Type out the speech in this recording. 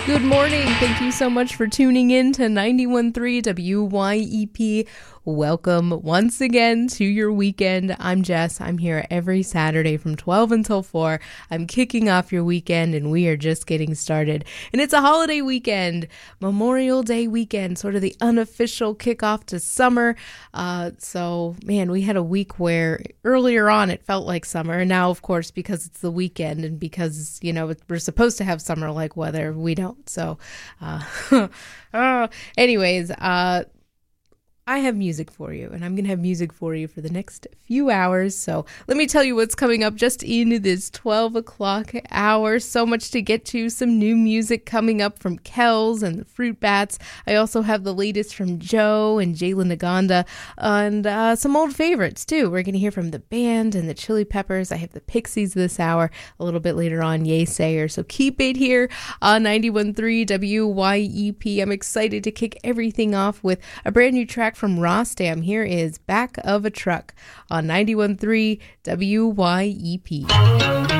Good morning. Thank you so much for tuning in to 91.3 WYEP. Welcome once again to your weekend. I'm Jess. I'm here every Saturday from 12 until 4. I'm kicking off your weekend and we are just getting started. And it's a holiday weekend, Memorial Day weekend, sort of the unofficial kickoff to summer. So, man, we had a week where earlier on it felt like summer. And now, of course, because it's the weekend and because, we're supposed to have summer-like weather, we don't. So, anyways, I have music for you, and I'm going to have music for you for the next few hours. So let me tell you what's coming up just in this 12 o'clock hour. So much to get to. Some new music coming up from Kells and the Fruit Bats. I also have the latest from Joe and Jalen Naganda and some old favorites, too. We're going to hear from the band and the Chili Peppers. I have the Pixies this hour. A little bit later on, Yay Sayer. So keep it here on 91.3 WYEP. I'm excited to kick everything off with a brand new track from Rostam. Here is Back of a Truck on 91.3 WYEP.